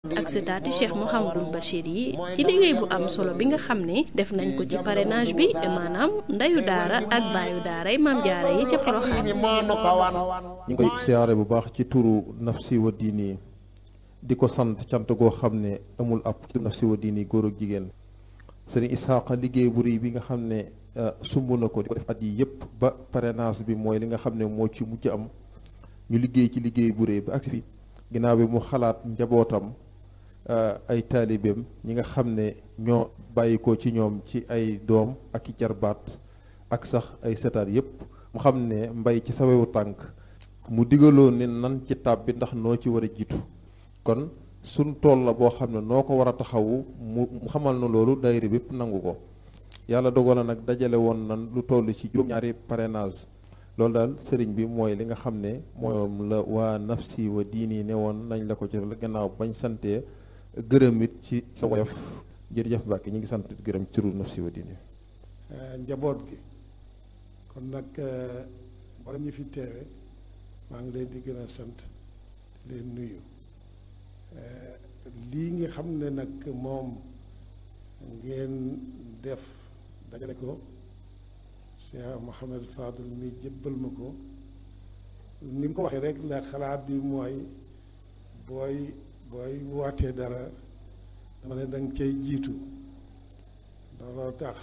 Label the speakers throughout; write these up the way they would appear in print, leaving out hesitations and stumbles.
Speaker 1: ak sëtaati Cheikh Mouhamadul Bachir yi ci liggéey bu am solo bi nga xam ne def nañ ko ci parrainage bi maanaam ndeyu daara ak baayu daaray maam jaara yi ca Poroxaan.
Speaker 2: ñu ngi koy siyaare bu baax ci turu Nafsi wa Diini di ko sant cant goo xam ne amul ab Nafsi wa Diini góor ak jigéen sëriñ Isaaqa liggéey bu rëy bi nga xam ne sumb na ko di ko def at yi yëpp ba parrainage bi mooy li nga xam ne moo ci mujj am ñu liggéey ci liggéey bu rëy ba agsi fi ginnaaw bi mu xalaat njabootam ay taalibeem ñi nga xam ne ñoo bàyyikoo ci ñoom ci ay doom ak i jarbaat ak sax ay setaat yépp mu xam ne mbay ci sawewu tànk mu digaloon ne nan ci tàbbi ndax noo ci war a jiitu kon suñ tool la boo xam ne noo ko war a taxawu mu xamal na loolu daayira bépp nangu ko yàlla dogal na nag dajale woon nan lu toll ci juróom-ñaari parrainage loolu daal sëriñ bi mooy li nga xam ne moom la waa Nafsi wa Diini ne woon nañ la ko ci gannaaw bañ santee gërëm it ci sa woyof jërëjëf Mbàkke ñu ngi sant gërëm ci turu Nafsi wa Diini
Speaker 3: njaboot gi kon nag wala ñi fi teewe maa ngi leen di gën a sant di leen nuyu lii nga xam ne nag moom ngeen def dajale ko Cheikh Mouhamed Fadel mi jébbal ma ko ni mu ko waxee rek la xalaat bi mooy booy wootee dara dama ne danga cay jiitu looloo tax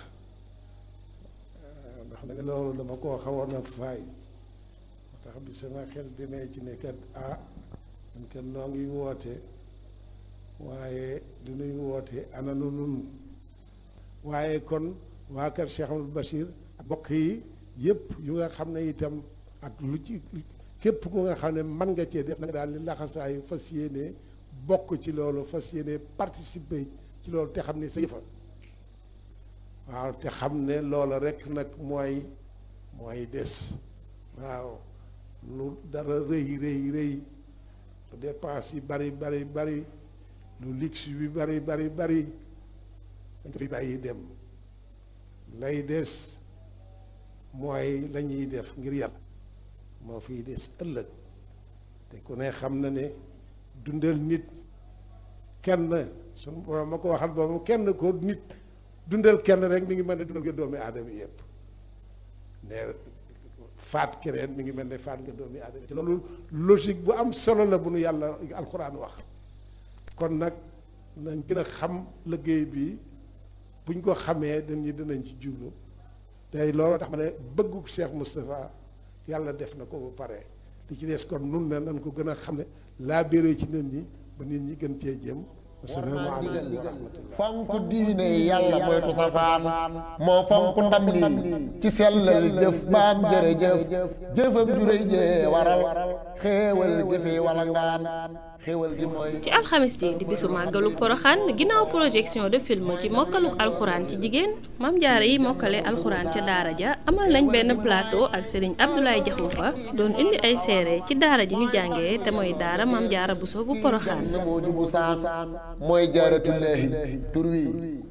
Speaker 3: ndax nag loolu dama koo xawoon a faay moo tax bi sama xel demee ci ne kat man kat noo ngi woote waaye du nuy woote ana nu nun waaye kon waa kër Cheikh Amadou Bachir ak bokk yi yëpp yu nga xam ne itam ak lu ci képp ku nga xam ne mën nga cee def na nga daal di laxasaayu fas yéene bokk ci loolu fas yéene participer ci loolu te xam ne sa yëfa waaw te xam ne loola rek nag mooy des waaw lu dara rëy lu dépense yi bari lu luxe bi bari dañ ko fi bàyyi dem lay des mooy la ñuy def ngir yàlla moo fiy des ëllëg te ku ne xam na ne dundal nit kenn suñu borom ma ko waxal boobu kenn ko nit dundal kenn rek mi ngi mel ne dundal nga doomi aadama yëpp ne faat keneen mi ngi mel ne faat nga doomi aadama ci loolu logique bu am solo la bu nu yàlla alxuraan wax kon nag nañ gën a xam liggéey bi buñ ko xamee dinañ ci jublu tey loolu tax ma ne bëggu Cheikh Moustapha yàlla def na ko ba pare li ci des kon nun ne nañ ko gën a xam ne laa béré ci nit ñi ba nit ñi gën cee jëm asalaamaaleykum wa rahmatullah
Speaker 4: fonk diine yàlla moytu safaan moo fonk ndam lii ci sellal jëf baam jërëjëf jëfam juréy jee waral xéewal jëfe wala ngaan xéewal gi mooy
Speaker 1: ci alxamis ji di bisu màggalu Poroxaan ginnaaw projection de film ci mokkaluk alxuraan ci jigéen maam jaara yi mokkale alxuraan ca daara ja amal nañ benn plateau ak Serigne Abdoulaye Diakhoumpa doon indi ay seere ci daara ji ñu jàngee te mooy daara maam jaara Buso bu Poroxaan
Speaker 4: mooy jaaratullaahi tur wi